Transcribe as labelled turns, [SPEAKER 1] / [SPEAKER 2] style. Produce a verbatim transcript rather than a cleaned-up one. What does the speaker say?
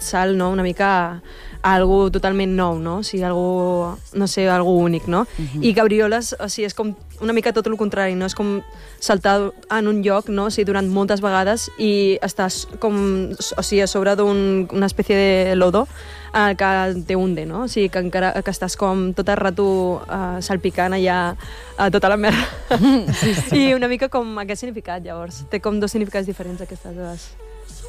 [SPEAKER 1] salt, no?, una mica a, a algú totalment nou, no? O sigui, algú, no sé, algú únic, no? Uh-huh. I Cabrioles, o sigui, és com una mica tot el contrari, no? És com saltar en un lloc, no? O sigui, durant moltes vegades i estàs com, o sigui, a sobre d'una espècie de lodo eh, que te hunde, no? O sigui, que encara que estàs com tot el rato eh, salpicant allà a tota la merda. Sí, sí. I una mica com aquest significat, llavors. Té com dos significats diferents aquestes dues.